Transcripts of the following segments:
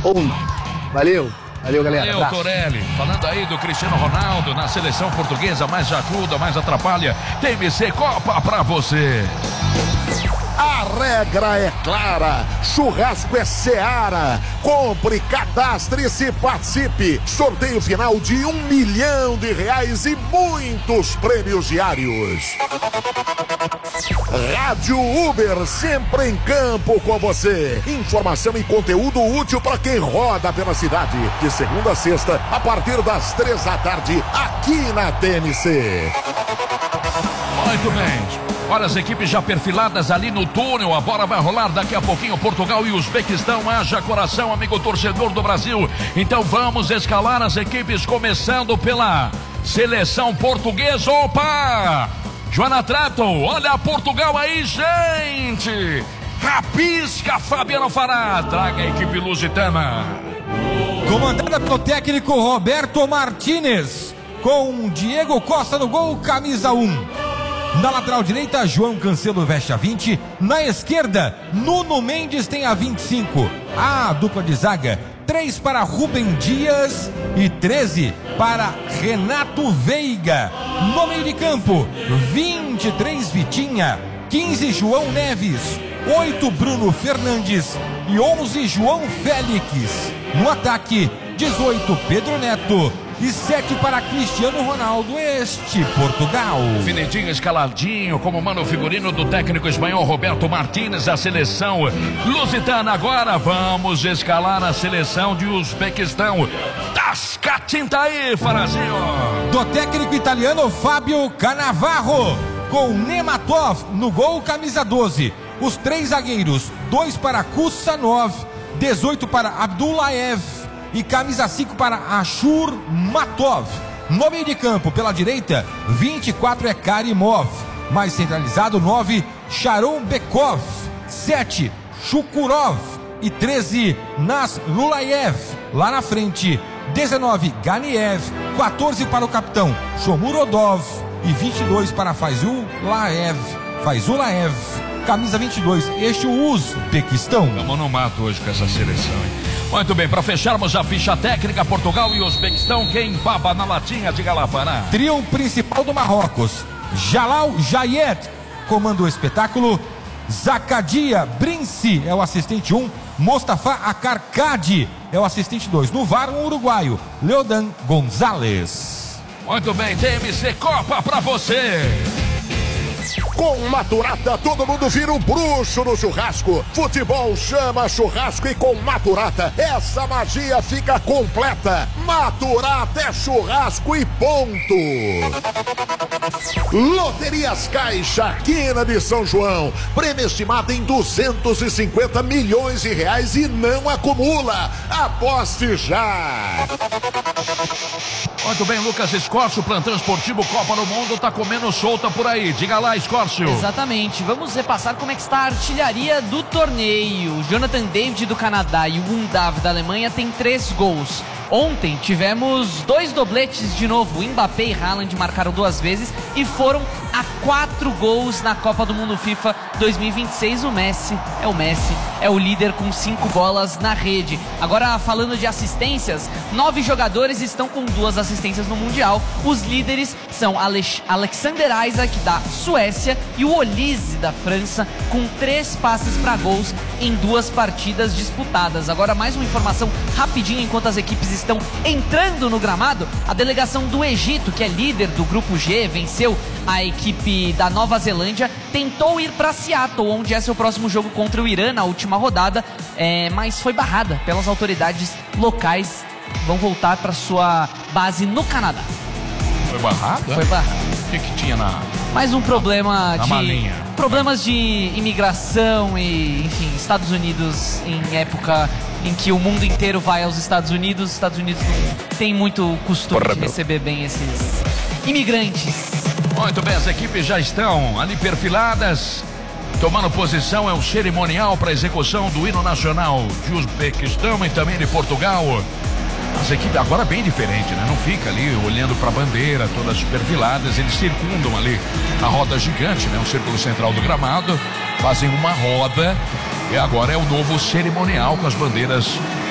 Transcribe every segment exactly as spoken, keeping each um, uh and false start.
Um. Valeu. Valeu, galera. Valeu, Torelli. Falando aí do Cristiano Ronaldo na seleção portuguesa, mais ajuda, mais atrapalha. T M C Copa pra você. A regra é clara, churrasco é Seara. Compre, cadastre-se e participe. Sorteio final de um milhão de reais e muitos prêmios diários. Rádio Uber, sempre em campo com você. Informação e conteúdo útil para quem roda pela cidade. De segunda a sexta, a partir das três da tarde, aqui na T M C. Muito bem. Olha as equipes já perfiladas ali no túnel. A bola vai rolar daqui a pouquinho. Portugal e Uzbequistão. Haja coração, amigo torcedor do Brasil. Então vamos escalar as equipes, começando pela seleção portuguesa. Opa! Joana Tratton, olha Portugal aí, gente! Rapisca, Fabiano Fará. Traga a equipe lusitana. Comandada pelo técnico Roberto Martínez, com Diego Costa no gol, camisa um. Na lateral direita, João Cancelo veste a vinte. Na esquerda, Nuno Mendes tem a vinte e cinco. A dupla de zaga, três para Rubem Dias e treze para Renato Veiga. No meio de campo, vinte e três Vitinha, quinze João Neves, oito Bruno Fernandes e onze João Félix. No ataque, dezoito Pedro Neto e sete para Cristiano Ronaldo, este Portugal. Finetinho, escaladinho, como manda o figurino do técnico espanhol Roberto Martínez, a seleção lusitana. Agora vamos escalar a seleção de Uzbequistão. Tasca tinta aí, Farazinho. Do técnico italiano Fábio Cannavaro, com Nematov no gol, camisa doze. Os três zagueiros, dois para Kusanov, dezoito para Abdullaev e camisa cinco para Ashur Matov. No meio de campo, pela direita, vinte e quatro é Karimov. Mais centralizado, nove, Sharon Bekov. sete, Shukurov. E treze, Nasrulaev. Lá na frente, dezenove, Ganiev. quatorze para o capitão Shomurodov. E vinte e dois para Faizulaev. Faizulaev. Camisa vinte e dois, este o Uzbequistão. Vamos no mato hoje com essa seleção, hein? Muito bem, para fecharmos a ficha técnica, Portugal e Uzbequistão, quem baba na latinha de Galafará? Trio principal do Marrocos, Jalal Jayed comanda o espetáculo, Zakadia Brinci é o assistente um, Mostafa Akarkadi é o assistente dois. No V A R, um uruguaio, Leodan Gonzalez. Muito bem, T M C Copa pra você. Com Maturata, todo mundo vira um bruxo no churrasco. Futebol chama churrasco e com Maturata, essa magia fica completa. Maturata é churrasco e ponto. Loterias Caixa, Quina de São João. Prêmio estimado em duzentos e cinquenta milhões de reais e não acumula. Aposte já. Muito bem, Lucas Escórcio, plantão esportivo Copa do Mundo, tá comendo solta por aí. Diga lá, Escórcio. Exatamente. Vamos repassar como é que está a artilharia do torneio. Jonathan David do Canadá e o Undav da Alemanha tem três gols. Ontem tivemos dois dobletes de novo. Mbappé e Haaland marcaram duas vezes e foram a quatro gols na Copa do Mundo FIFA dois mil e vinte e seis. O Messi é o Messi, é o líder com cinco bolas na rede. Agora, falando de assistências, nove jogadores estão com duas assistências no Mundial. Os líderes são Alex Alexander Isaac da Suécia e o Olise da França, com três passes para gols em duas partidas disputadas. Agora, mais uma informação rapidinho enquanto as equipes estão entrando no gramado. A delegação do Egito, que é líder do grupo G, venceu a equipe da Nova Zelândia, tentou ir para Seattle, onde é seu próximo jogo contra o Irã na última rodada, é, mas foi barrada pelas autoridades locais. Vão voltar para sua base no Canadá. Foi barrado? Foi barrado. O que, que tinha na... Mais um problema na de... malinha. Problemas de imigração e, enfim, Estados Unidos em época em que o mundo inteiro vai aos Estados Unidos. Os Estados Unidos não tem muito costume Porra, de meu. receber bem esses imigrantes. Muito bem, as equipes já estão ali perfiladas. Tomando posição é o cerimonial para execução do hino nacional de Uzbequistão e também de Portugal. As equipes agora bem diferente, né? Não fica ali olhando para a bandeira, todas perfiladas. Eles circundam ali a roda gigante, né? Um círculo central do gramado. Fazem uma roda e agora é o novo cerimonial com as bandeiras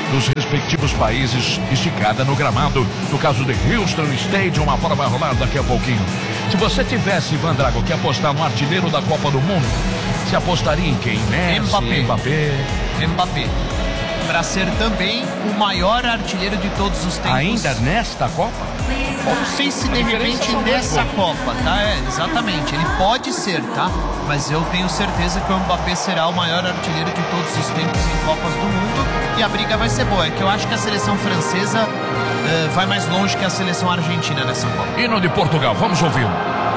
dos respectivos países esticada no gramado. No caso de Houston Stadium, a bola vai rolar daqui a pouquinho. Se você tivesse, Ivan Drago, que apostar no artilheiro da Copa do Mundo, você apostaria em quem? Messi, Mbappé. Mbappé. Mbappé. Para ser também o maior artilheiro de todos os tempos. Ainda nesta Copa? Não sei se de repente nessa Copa, tá? É, exatamente. Ele pode ser, tá? Mas eu tenho certeza que o Mbappé será o maior artilheiro de todos os tempos em Copas do Mundo. E a briga vai ser boa. É que eu acho que a seleção francesa uh, vai mais longe que a seleção argentina nessa Copa. Hino de Portugal, vamos ouvir.